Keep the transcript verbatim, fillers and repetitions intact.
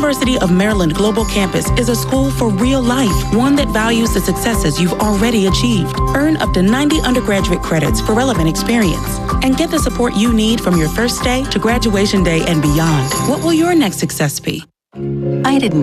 University of Maryland Global Campus is a school for real life, one that values the successes you've already achieved. Earn up to ninety undergraduate credits for relevant experience and get the support you need from your first day to graduation day and beyond. What will your next success be? I didn't